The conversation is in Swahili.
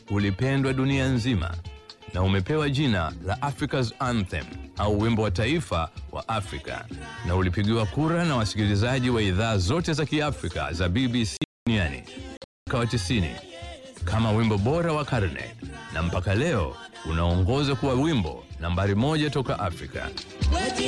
ulipendwa dunia nzima na umepewa jina la Africa's Anthem au wimbo wa taifa wa Afrika, na ulipigiwa kura na wasikilizaji wa idhaa zote za Kiafrika za BBC duniani mwaka wa 90 kama wimbo bora wa karne, na mpaka leo unaongoza kuwa wimbo nambari 1 toka Afrika.